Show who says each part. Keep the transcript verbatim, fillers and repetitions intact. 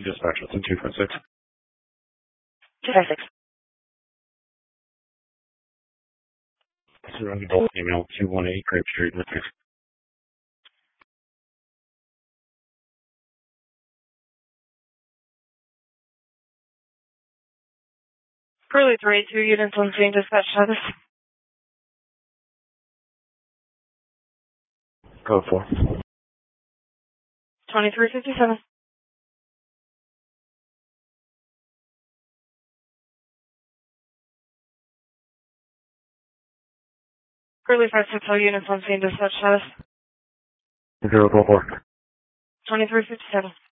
Speaker 1: Dispatch, that's in two five six.
Speaker 2: two five six.
Speaker 1: Surrounding adult female, two one eight Grape Street, Memphis.
Speaker 2: Curly three, two units on scene, dispatch status.
Speaker 1: Code four.
Speaker 2: twenty-three fifty-seven. Curly five six zero units on scene, dispatch status.
Speaker 1: Zero four four.
Speaker 2: twenty-three fifty-seven.